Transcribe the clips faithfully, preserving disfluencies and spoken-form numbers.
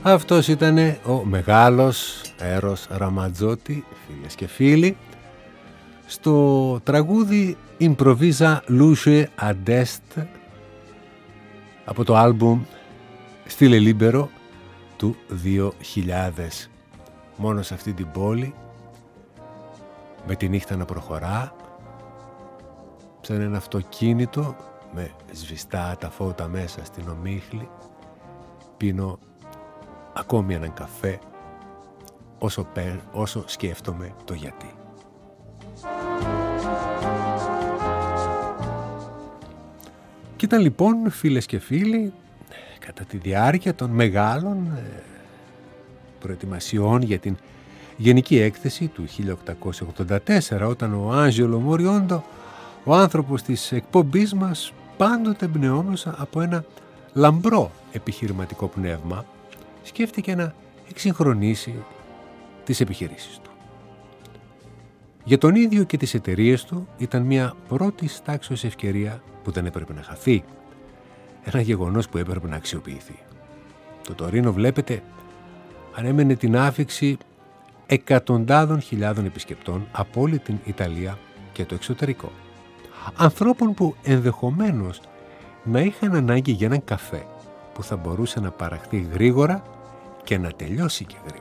Αυτός ήταν ο μεγάλος Έρος Ραματζότη, φίλες και φίλοι, στο τραγούδι Improvisa Luce ad Est από το άλμπουμ Stile Libero του δύο χιλιάδες. Μόνο σε αυτή την πόλη, με τη νύχτα να προχωρά, σαν ένα αυτοκίνητο με σβηστά τα φώτα μέσα στην ομίχλη, πίνω ακόμη έναν καφέ όσο, πέ, όσο σκέφτομαι το γιατί. Και ήταν λοιπόν, φίλες και φίλοι, κατά τη διάρκεια των μεγάλων ε, προετοιμασιών για την Γενική Έκθεση του χίλια οκτακόσια ογδόντα τέσσερα, όταν ο Άντζελο Μοριόντο, ο άνθρωπος της εκπομπής μας, πάντοτε εμπνεόμενος από ένα λαμπρό επιχειρηματικό πνεύμα, σκέφτηκε να εξυγχρονίσει τις επιχειρήσεις του. Για τον ίδιο και τις εταιρείες του ήταν μια πρώτης τάξης ευκαιρία που δεν έπρεπε να χαθεί. Ένα γεγονός που έπρεπε να αξιοποιηθεί. Το Τωρίνο, βλέπετε, ανέμενε την άφιξη εκατοντάδων χιλιάδων επισκεπτών από όλη την Ιταλία και το εξωτερικό. Ανθρώπων που ενδεχομένως να είχαν ανάγκη για έναν καφέ που θα μπορούσε να παραχθεί γρήγορα και να τελειώσει και γρήγορα.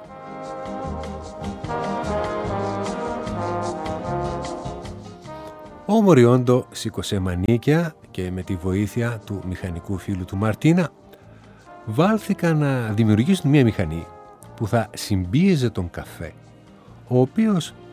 Ο Μοριόντο σήκωσε μανίκια και με τη βοήθεια του μηχανικού φίλου του Μαρτίνα βάλθηκαν να δημιουργήσουν μια μηχανή που θα συμπίεζε τον καφέ, ο οποίος